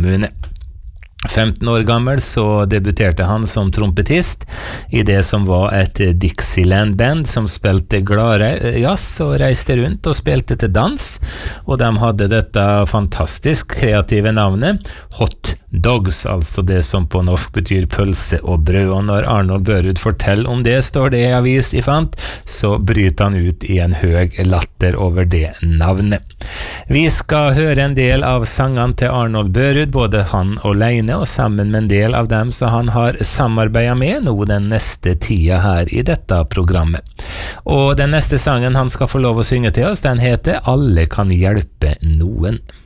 kommune. 15 år gammel så debuterte han som trompetist I det som var et Dixieland-band som spilte glad jazz og reiste rundt og spilte til dans, og de hadde dette fantastisk kreative navnet Hot Dogs, altså det som på norsk betyr pølse og brød, og når Arnold Børud forteller om det, står det I avis I fant, så bryter han ut I en høg latter over det navnet. Vi skal høre en del av sangene til Arnold Børud, både han alene og sammen med en del av dem så han har samarbeidet med nå den neste tida her I dette programmet. Og den neste sangen han skal få lov å synge til oss, den heter Alle kan hjelpe noen.